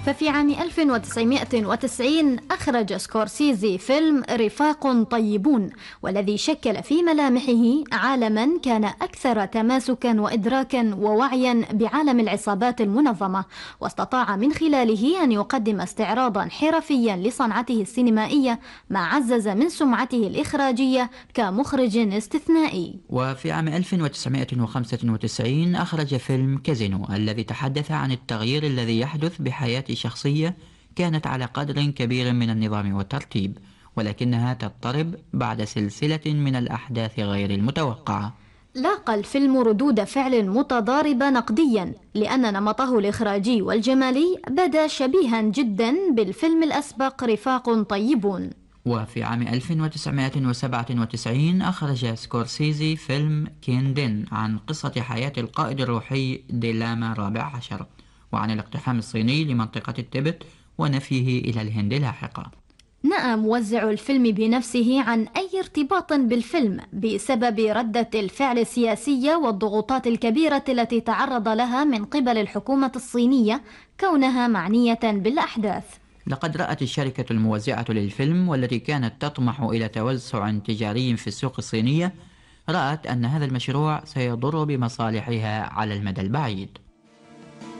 ففي عام 1990 أخرج سكورسيزي فيلم رفاق طيبون، والذي شكل في ملامحه عالما كان أكثر تماسكا وإدراكا ووعيا بعالم العصابات المنظمة، واستطاع من خلاله أن يقدم استعراضا حرفيا لصنعته السينمائية، ما عزز من سمعته الإخراجية كمخرج استثنائي. وفي عام 1995 أخرج فيلم كازينو، الذي تحدث عن التغيير الذي يحدث بحياة شخصية كانت على قدر كبير من النظام والترتيب، ولكنها تضطرب بعد سلسلة من الأحداث غير المتوقعة. لاقى الفيلم ردود فعل متضاربة نقديا، لأن نمطه الإخراجي والجمالي بدا شبيها جدا بالفيلم الأسبق رفاق طيبون. وفي عام 1997 أخرج سكورسيزي فيلم كيندين عن قصة حياة القائد الروحي ديلاما الرابع عشر، وعن الاقتحام الصيني لمنطقة التبت ونفيه إلى الهند لاحقا. نأى موزع الفيلم بنفسه عن أي ارتباط بالفيلم بسبب ردة الفعل السياسية والضغوطات الكبيرة التي تعرض لها من قبل الحكومة الصينية كونها معنية بالأحداث. لقد رأت الشركة الموزعة للفيلم، والتي كانت تطمح إلى توسع تجاري في السوق الصينية، رأت أن هذا المشروع سيضر بمصالحها على المدى البعيد.